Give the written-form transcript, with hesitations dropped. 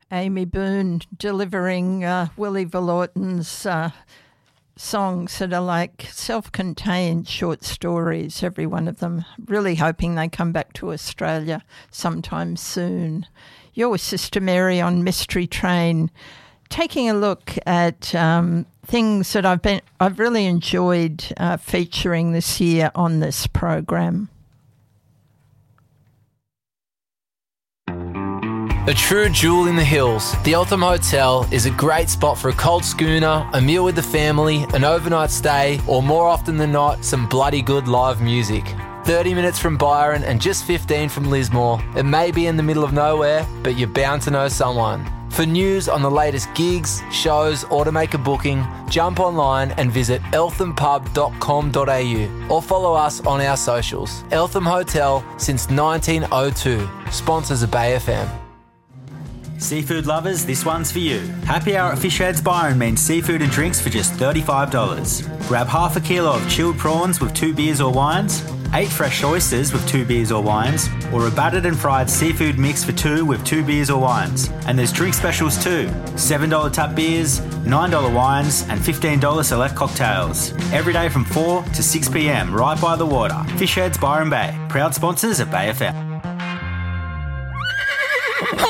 Amy Boone delivering Willie Vallorton's songs that are like self-contained short stories, every one of them. Really hoping they come back to Australia sometime soon. You're with Sister Mary on Mystery Train, taking a look at things that I've really enjoyed featuring this year on this program. A true jewel in the hills, the Eltham Hotel is a great spot for a cold schooner, a meal with the family, an overnight stay, or more often than not, some bloody good live music. 30 minutes from Byron and just 15 from Lismore. It may be in the middle of nowhere, but you're bound to know someone. For news on the latest gigs, shows, or to make a booking, jump online and visit elthampub.com.au or follow us on our socials. Eltham Hotel since 1902. Sponsors of Bay FM. Seafood lovers, this one's for you. Happy Hour at Fish Heads Byron means seafood and drinks for just $35. Grab half a kilo of chilled prawns with 2 beers or wines, 8 fresh oysters with 2 beers or wines, or a battered and fried seafood mix for 2 with 2 beers or wines. And there's drink specials too. $7 tap beers, $9 wines, and $15 select cocktails. Every day from 4 to 6 p.m, right by the water. Fish Heads Byron Bay, proud sponsors of Bay FM.